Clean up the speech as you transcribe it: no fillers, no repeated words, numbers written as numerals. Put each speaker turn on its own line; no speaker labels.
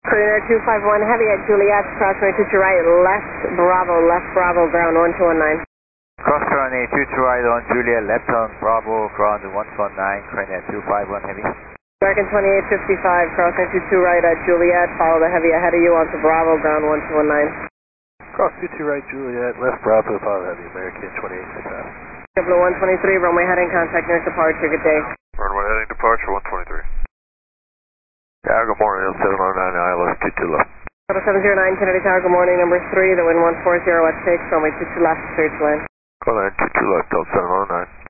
Courier 251 Heavy at Juliet, crossing 22 right, left Bravo, ground 1219.
Cross runway 22 right on Juliet, left on Bravo, ground 119, Courier 251 Heavy.
American 2855, crossing 22 right at Juliet, follow the Heavy ahead of you onto Bravo, ground 1219.
Cross 22 right Juliet, left Bravo, follow Heavy, American 2855.
123, runway heading, contact nearest departure, good day.
Runway heading departure 123.
Yeah, good morning, 709 ILS 22 left.
Total 709, Kennedy Tower, good morning, number 3, the wind 140 at 6, runway 22 left, clear to land.
Call 922 left, Delta 709.